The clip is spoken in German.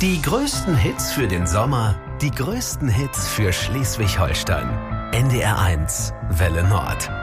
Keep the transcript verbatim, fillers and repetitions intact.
Die größten Hits für den Sommer, die größten Hits für Schleswig-Holstein. N D R eins, Welle Nord.